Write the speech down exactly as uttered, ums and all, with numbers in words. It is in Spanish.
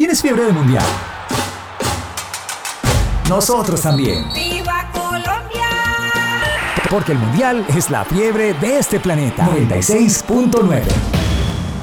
¿Tienes fiebre de mundial? Nosotros también. ¡Viva Colombia! Porque el mundial es la fiebre de este planeta. noventa y seis punto nueve